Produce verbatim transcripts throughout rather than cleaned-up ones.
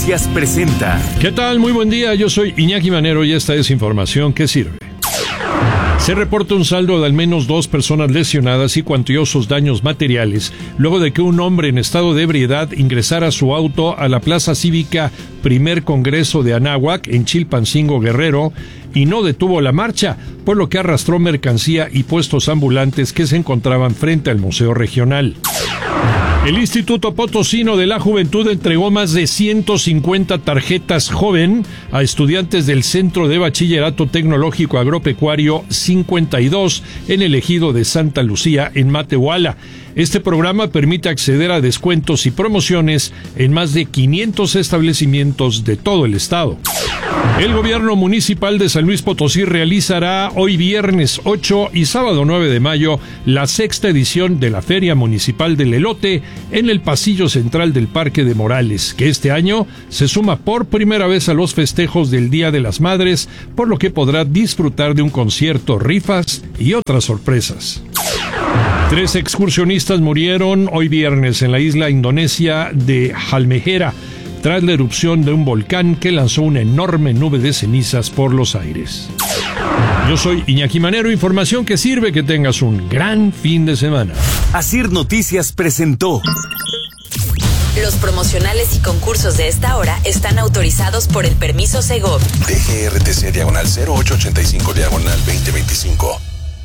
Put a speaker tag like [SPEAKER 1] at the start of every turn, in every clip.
[SPEAKER 1] Noticias presenta.
[SPEAKER 2] ¿Qué tal? Muy buen día, yo soy Iñaki Manero y esta es información que sirve. Se reporta un saldo de al menos dos personas lesionadas y cuantiosos daños materiales luego de que un hombre en estado de ebriedad ingresara su auto a la Plaza Cívica Primer Congreso de Anáhuac, en Chilpancingo, Guerrero, y no detuvo la marcha, por lo que arrastró mercancía y puestos ambulantes que se encontraban frente al Museo Regional. El Instituto Potosino de la Juventud entregó más de ciento cincuenta tarjetas joven a estudiantes del Centro de Bachillerato Tecnológico Agropecuario cincuenta y dos en el ejido de Santa Lucía, en Matehuala. Este programa permite acceder a descuentos y promociones en más de quinientos establecimientos de todo el estado. El gobierno municipal de San Luis Potosí realizará hoy viernes ocho y sábado nueve de mayo la sexta edición de la Feria Municipal del Elote en el pasillo central del Parque de Morales, que este año se suma por primera vez a los festejos del Día de las Madres, por lo que podrá disfrutar de un concierto, rifas y otras sorpresas. Tres excursionistas murieron hoy viernes en la isla indonesia de Halmahera, tras la erupción de un volcán que lanzó una enorme nube de cenizas por los aires. Yo soy Iñaki Manero, información que sirve. Que tengas un gran fin de semana.
[SPEAKER 1] Asir Noticias presentó.
[SPEAKER 3] Los promocionales y concursos de esta hora están autorizados por el permiso Segov.
[SPEAKER 4] D G R T C diagonal cero ocho ochenta y cinco diagonal veinte veinticinco.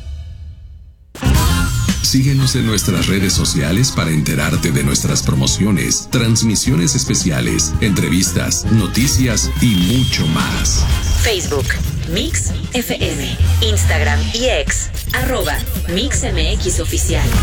[SPEAKER 4] Síguenos en nuestras redes sociales para enterarte de nuestras promociones, transmisiones especiales, entrevistas, noticias y mucho más.
[SPEAKER 3] Facebook, Mix F M, Instagram y X, arroba Mix M X Oficial.